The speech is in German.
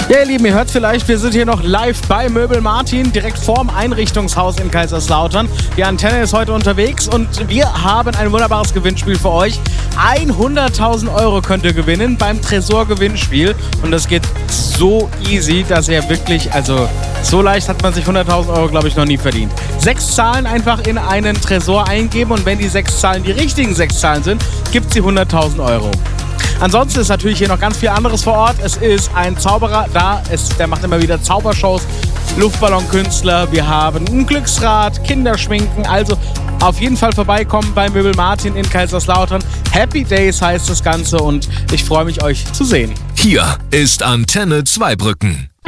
Ja, ihr Lieben, ihr hört vielleicht, wir sind hier noch live bei Möbel Martin, direkt vorm Einrichtungshaus in Kaiserslautern. Die Antenne ist heute unterwegs und wir haben ein wunderbares Gewinnspiel für euch. 100.000 Euro könnt ihr gewinnen beim Tresor-Gewinnspiel. Und das geht so easy, dass ihr wirklich, also so leicht hat man sich 100.000 Euro, glaube ich, noch nie verdient. 6 Zahlen einfach in einen Tresor eingeben und wenn die 6 Zahlen die richtigen 6 Zahlen sind, gibt sie 100.000 Euro. Ansonsten ist natürlich hier noch ganz viel anderes vor Ort. Es ist ein Zauberer da, der macht immer wieder Zaubershows, Luftballonkünstler, wir haben ein Glücksrad, Kinderschminken. Also auf jeden Fall vorbeikommen bei Möbel Martin in Kaiserslautern. Happy Days heißt das Ganze und ich freue mich, euch zu sehen. Hier ist Antenne Zweibrücken.